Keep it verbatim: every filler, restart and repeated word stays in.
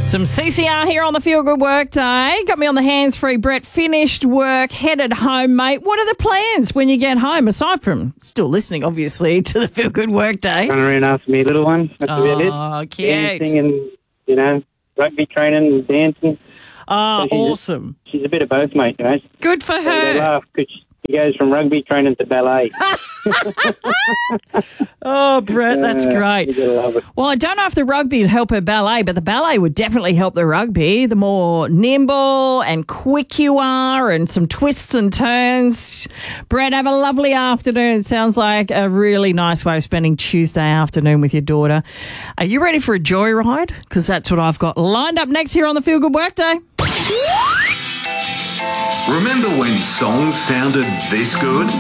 Some C C R here on the Feel Good Work Day. Got me on the hands-free. Brett, finished work, headed home, mate. What are the plans when you get home, aside from still listening, obviously, to the Feel Good Work Day? Running around after me little one. That's Oh, about it. cute. Dancing and, you know, rugby training and dancing. Oh, So she's a- awesome. She's a bit of both, mate, you know. Good for So they her. laugh because she goes from rugby training to ballet. Oh, Brett, that's Uh, great. You gotta love it. Well, I don't know if the rugby would help her ballet, but the ballet would definitely help the rugby. The more nimble and quick you are and some twists and turns. Brett, have a lovely afternoon. It sounds like a really nice way of spending Tuesday afternoon with your daughter. Are you ready for a joyride? Because that's what I've got lined up next here on the Feel Good Workday. Remember when songs sounded this good?